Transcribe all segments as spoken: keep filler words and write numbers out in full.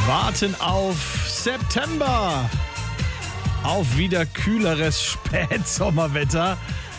warten auf September, auf wieder kühleres Spätsommerwetter.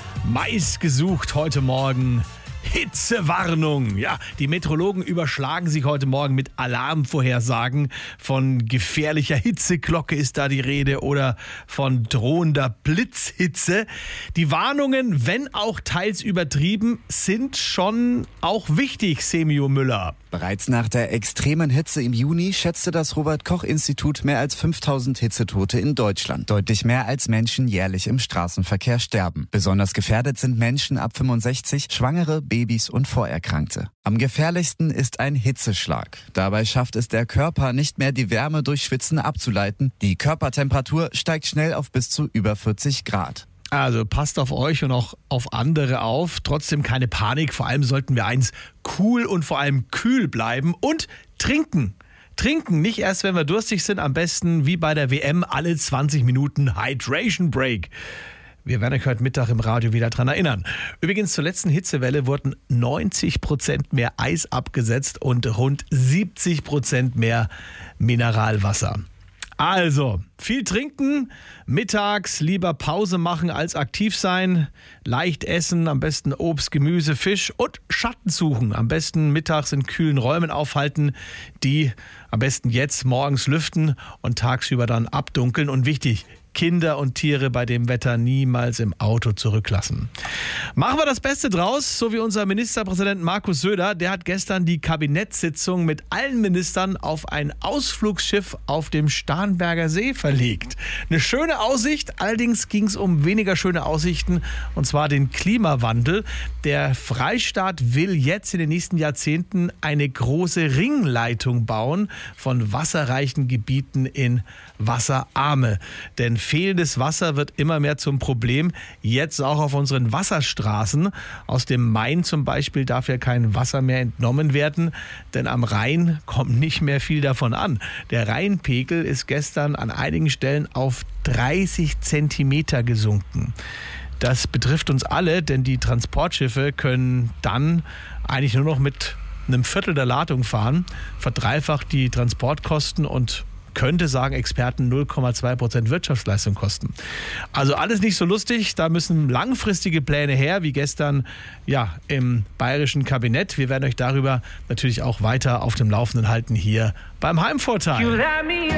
Meist gesucht heute Morgen Hitzewarnung. Ja, die Meteorologen überschlagen sich heute Morgen mit Alarmvorhersagen. Von gefährlicher Hitzeglocke ist da die Rede oder von drohender Blitzhitze. Die Warnungen, wenn auch teils übertrieben, sind schon auch wichtig, Semio Müller. Bereits nach der extremen Hitze im Juni schätzte das Robert-Koch-Institut mehr als fünftausend Hitzetote in Deutschland. Deutlich mehr als Menschen jährlich im Straßenverkehr sterben. Besonders gefährdet sind Menschen ab fünfundsechzig, Schwangere, Babys und Vorerkrankte. Am gefährlichsten ist ein Hitzeschlag. Dabei schafft es der Körper nicht mehr, die Wärme durch Schwitzen abzuleiten. Die Körpertemperatur steigt schnell auf bis zu über vierzig Grad. Also passt auf euch und auch auf andere auf. Trotzdem keine Panik. Vor allem sollten wir eins: cool und vor allem kühl bleiben und trinken. Trinken, nicht erst, wenn wir durstig sind. Am besten wie bei der W M alle zwanzig Minuten Hydration Break. Wir werden euch heute Mittag im Radio wieder dran erinnern. Übrigens, zur letzten Hitzewelle wurden neunzig Prozent mehr Eis abgesetzt und rund siebzig Prozent mehr Mineralwasser. Also, viel trinken, mittags lieber Pause machen als aktiv sein, leicht essen, am besten Obst, Gemüse, Fisch und Schatten suchen. Am besten mittags in kühlen Räumen aufhalten, die am besten jetzt morgens lüften und tagsüber dann abdunkeln. Und wichtig, Kinder und Tiere bei dem Wetter niemals im Auto zurücklassen. Machen wir das Beste draus, so wie unser Ministerpräsident Markus Söder. Der hat gestern die Kabinettssitzung mit allen Ministern auf ein Ausflugsschiff auf dem Starnberger See verlegt. Eine schöne Aussicht, allerdings ging es um weniger schöne Aussichten, und zwar den Klimawandel. Der Freistaat will jetzt in den nächsten Jahrzehnten eine große Ringleitung bauen von wasserreichen Gebieten in wasserarme. Denn fehlendes Wasser wird immer mehr zum Problem. Jetzt auch auf unseren Wasserstraßen. Aus dem Main zum Beispiel darf ja kein Wasser mehr entnommen werden, denn am Rhein kommt nicht mehr viel davon an. Der Rheinpegel ist gestern an einigen Stellen auf dreißig Zentimeter gesunken. Das betrifft uns alle, denn die Transportschiffe können dann eigentlich nur noch mit einem Viertel der Ladung fahren, verdreifacht die Transportkosten und könnte, sagen Experten, null Komma zwei Prozent Wirtschaftsleistung kosten. Also alles nicht so lustig, da müssen langfristige Pläne her, wie gestern ja im bayerischen Kabinett. Wir werden euch darüber natürlich auch weiter auf dem Laufenden halten hier beim Heimvorteil.